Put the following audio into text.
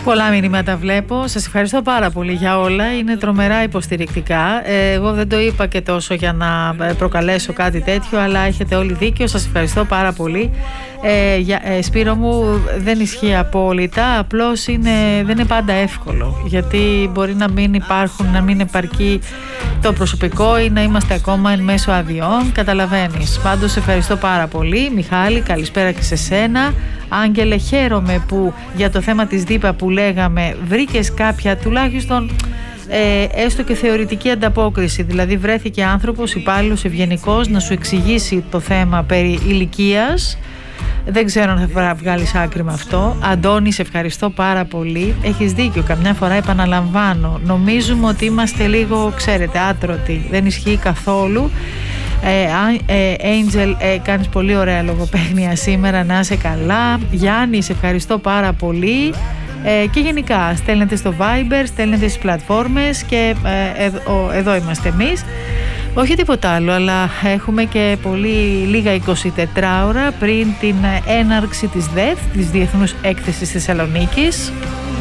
Πολλά μηνύματα βλέπω. Σας ευχαριστώ πάρα πολύ για όλα. Είναι τρομερά υποστηρικτικά. Εγώ δεν το είπα και τόσο για να προκαλέσω κάτι τέτοιο, αλλά έχετε όλοι δίκιο. Σας ευχαριστώ πάρα πολύ. Σπύρο μου, δεν ισχύει απόλυτα. Απλώς δεν είναι πάντα εύκολο. Γιατί μπορεί να μην υπάρχουν, να μην επαρκεί το προσωπικό ή να είμαστε ακόμα εν μέσω αδειών. Καταλαβαίνεις. Πάντως ευχαριστώ πάρα πολύ. Μιχάλη, καλησπέρα και σε σένα. Άγγελε, χαίρομαι που για το θέμα της ΔΥΠΑ που λέγαμε βρήκες κάποια τουλάχιστον έστω και θεωρητική ανταπόκριση. Δηλαδή βρέθηκε άνθρωπος, υπάλληλος, ευγενικός να σου εξηγήσει το θέμα περί ηλικίας. Δεν ξέρω αν θα βγάλεις άκρη με αυτό. Αντώνη, σε ευχαριστώ πάρα πολύ. Έχεις δίκιο, καμιά φορά επαναλαμβάνω. Νομίζουμε ότι είμαστε λίγο, ξέρετε, άτρωτοι. Δεν ισχύει καθόλου. Angel, κάνεις πολύ ωραία λογοπαίγνια σήμερα, να είσαι καλά. Γιάννη, σε ευχαριστώ πάρα πολύ. Και γενικά στέλνετε στο Viber, στέλνετε στις πλατφόρμες και εδώ είμαστε εμείς. Όχι τίποτα άλλο, αλλά έχουμε και πολύ λίγα 24 ώρα πριν την έναρξη της ΔΕΘ, της Διεθνούς Έκθεσης Θεσσαλονίκης.